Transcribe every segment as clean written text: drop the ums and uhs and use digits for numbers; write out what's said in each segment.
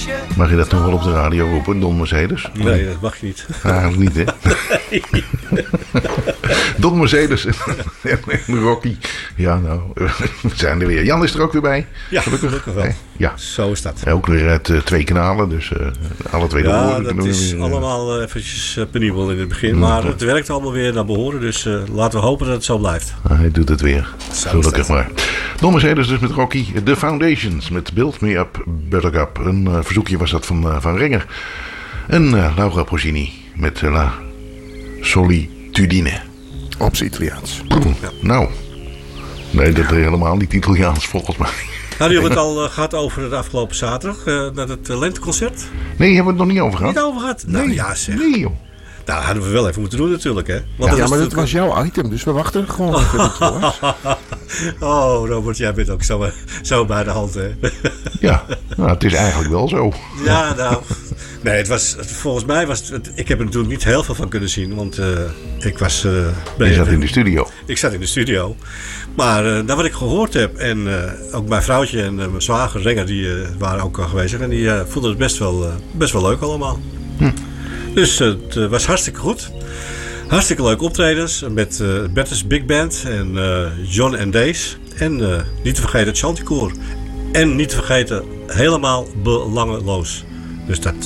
Mag je dat nog wel op de radio roepen, Don Mercedes? Nee, dat mag je niet. Eigenlijk niet, hè? Don Mercedes en Rocky. Ja, nou, we zijn er weer. Jan is er ook weer bij. Ja, gelukkig wel. Nee, ja. Zo is dat. Ook weer uit 2 kanalen, dus alle 2 de Ja, woorden. dat is allemaal eventjes penibel in het begin. Maar het werkt allemaal weer naar behoren. Dus laten we hopen dat het zo blijft. Hij doet het weer. Gelukkig maar. Don Mercedes dus met Rocky. The Foundations met Build Me Up Buttercup. Een verzoekje was dat van Renger. En Laura Pausini met La Solitudine. Op z'n Italiaans. Ja. Nou, nee, dat is helemaal niet Italiaans volgens mij. Hadden jullie het al gehad over het afgelopen zaterdag? Naar het lenteconcert? Nee, hebben we het nog niet over gehad? Niet over gehad? Nou, nee, ja zeg. Nee, joh. Nou, hadden we wel even moeten doen natuurlijk, hè? Want ja, maar dat was jouw item, dus we wachten gewoon even. Oh, Robert, jij bent ook zo bij de hand, hè? Ja, nou, het is eigenlijk wel zo. Ja, nou... Nee, volgens mij was het... Ik heb er natuurlijk niet heel veel van kunnen zien, want ik was... Je zat in de studio. Ik zat in de studio. Maar naar wat ik gehoord heb, en ook mijn vrouwtje en mijn zwager Renger, die waren ook aanwezig. En die vonden het best wel leuk allemaal. Dus het was hartstikke goed. Hartstikke leuke optredens met Bertus Big Band en John and Days. En niet te vergeten het Chanticoor. En niet te vergeten helemaal belangeloos. Dus dat,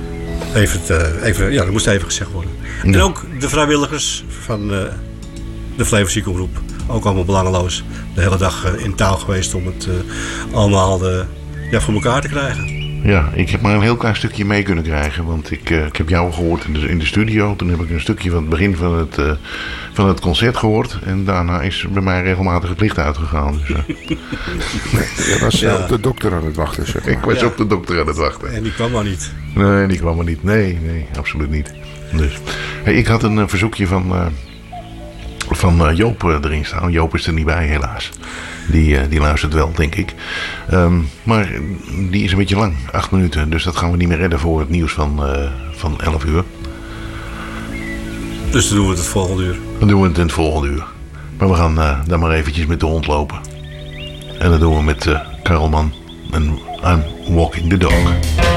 dat moest even gezegd worden. Ja. En ook de vrijwilligers van de Flevoziekengroep. Ook allemaal belangeloos. De hele dag in touw geweest om het allemaal voor elkaar te krijgen. Ja, ik heb maar een heel klein stukje mee kunnen krijgen. Want ik heb jou gehoord in de studio. Toen heb ik een stukje van het begin van het concert gehoord. En daarna is bij mij regelmatig het licht uitgegaan. Dus, je was op de dokter aan het wachten, zeg maar. Ik was op de dokter aan het wachten. En die kwam maar niet. Nee, die kwam maar niet. Nee, absoluut niet. Dus, hey, ik had een verzoekje van Joop erin staan. Joop is er niet bij, helaas. Die luistert wel, denk ik. Maar die is een beetje lang, 8 minuten. Dus dat gaan we niet meer redden voor het nieuws van 11 uur. Dus dan doen we het volgende uur. Dan doen we het in het volgende uur. Maar we gaan dan maar eventjes met de hond lopen. En dat doen we met Karelman en I'm Walking the Dog.